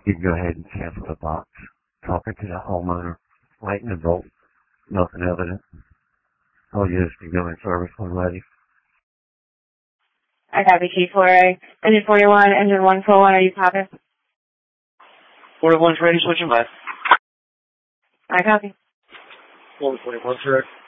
you can go ahead and cancel the box. Talking to the homeowner, lighting the bolt, nothing evident. All you is to go in service when ready. I copy T4A. Engine 41, engine 141, are you copy? 41's ready, switching left. I copy. 41's correct.